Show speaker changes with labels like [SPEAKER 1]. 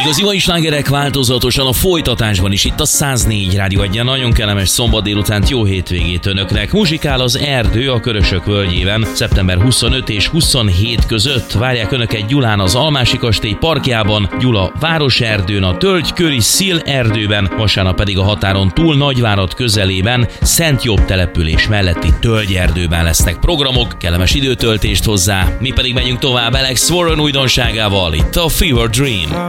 [SPEAKER 1] Igazi mai slágerek változatosan a folytatásban is itt a 104 Rádió Egyen. Nagyon kellemes szombat délutánt, jó hétvégét önöknek. Muzsikál az Erdő a Körösök völgyében. Szeptember 25 és 27 között várják önöket Gyulán az Almási Kastély parkjában, Gyula Városerdőn, a Tölgyköri Szil erdőben, vasárnap pedig a határon túl Nagyvárad közelében, Szent Jobb település melletti Tölgyerdőben lesznek programok. Kellemes időtöltést hozzá. Mi pedig megyünk tovább Alex Warren újdonságával itt a Fever Dream.